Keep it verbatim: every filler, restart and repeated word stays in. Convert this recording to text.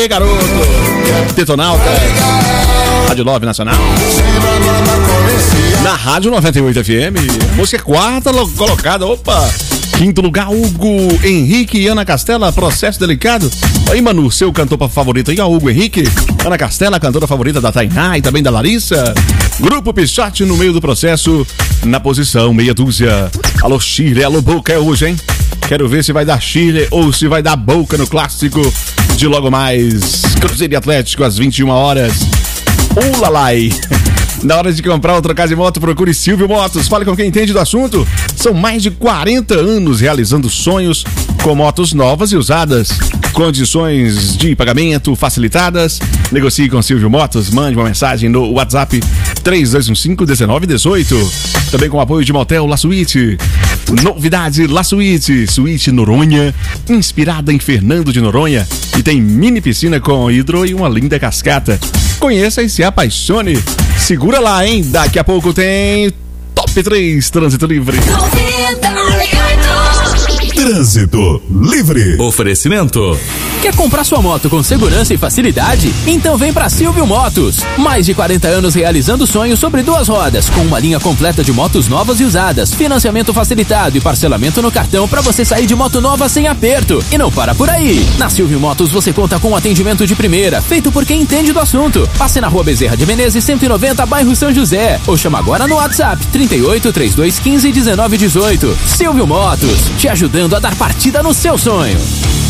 aí, garoto. Detonauta. Rádio Love Nacional. Na Rádio noventa e oito F M. Música quarta colocada. Opa! Quinto lugar, Hugo Henrique e Ana Castela, Processo Delicado. Aí, Manu, seu cantor favorito aí, ó, Hugo Henrique. Ana Castela, cantora favorita da Tainá e também da Larissa. Grupo Pichote no meio do processo, na posição meia dúzia. Alô, Chile, alô, Boca é hoje, hein? Quero ver se vai dar Chile ou se vai dar Boca no clássico de logo mais. Cruzeiro e Atlético às vinte e uma horas. Ulalai! Na hora de comprar ou trocar de moto, procure Silvio Motos. Fale com quem entende do assunto. São mais de quarenta anos realizando sonhos com motos novas e usadas. Condições de pagamento facilitadas. Negocie com Silvio Motos. Mande uma mensagem no WhatsApp três dois um cinco, um nove um oito. Também com apoio de Motel La Suite. Novidade La Suite. Suíte Noronha, inspirada em Fernando de Noronha. E tem mini piscina com hidro e uma linda cascata. Conheça e se apaixone. Segura lá, hein? Daqui a pouco tem Top três Trânsito Livre. Trânsito Livre. Oferecimento. Quer comprar sua moto com segurança e facilidade? Então vem pra Silvio Motos. Mais de quarenta anos realizando sonhos sobre duas rodas, com uma linha completa de motos novas e usadas, financiamento facilitado e parcelamento no cartão pra você sair de moto nova sem aperto. E não para por aí. Na Silvio Motos você conta com um atendimento de primeira, feito por quem entende do assunto. Passe na Rua Bezerra de Menezes cento e noventa, bairro São José. Ou chama agora no WhatsApp trinta e oito, trinta e dois, quinze, dezenove, dezoito. Silvio Motos, te ajudando a dar partida no seu sonho.